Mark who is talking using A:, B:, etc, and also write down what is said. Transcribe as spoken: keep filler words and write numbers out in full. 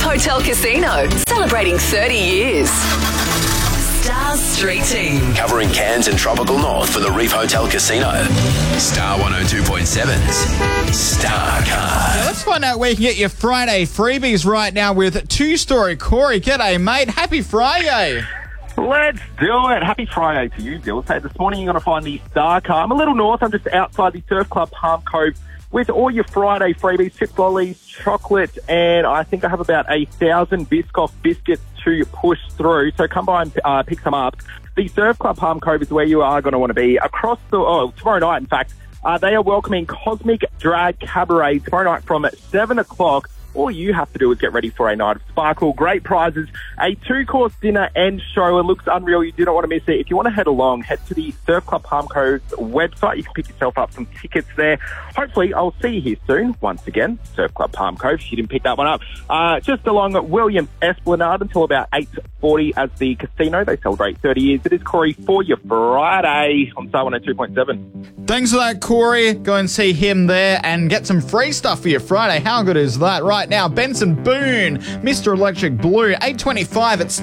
A: Hotel Casino, celebrating thirty years. Stars Street Team.
B: Covering Cairns and Tropical North for the Reef Hotel Casino. Star one oh two point seven's Star Card.
C: Now let's find out where you can get your Friday freebies right now with two-story Corey. G'day, mate. Happy Friday.
D: Let's do it. Happy Friday to you, Bill. So this morning you're going to find the Star Car. I'm a little north. I'm just outside the Surf Club Palm Cove with all your Friday freebies, chips, lollies, chocolate, and I think I have about a thousand Biscoff biscuits to push through. So come by and uh, pick some up. The Surf Club Palm Cove is where you are going to want to be. Across the, oh, tomorrow night, in fact, uh, they are welcoming Cosmic Drag Cabaret tomorrow night from seven o'clock. All you have to do is get ready for a night of sparkle, great prizes, a two-course dinner and show. It looks unreal. You do not want to miss it. If you want to head along, head to the Surf Club Palm Cove's website. You can pick yourself up some tickets there. Hopefully, I'll see you here soon. Once again, Surf Club Palm Cove. If you didn't pick that one up. Uh, just along at William Esplanade until about eight forty as the casino. They celebrate thirty years. It is Corey for your Friday on Star one oh two point seven.
C: Thanks for that, Corey. Go and see him there and get some free stuff for your Friday. How good is that? Right now, Benson Boone, Mister Electric Blue, eight twenty-five at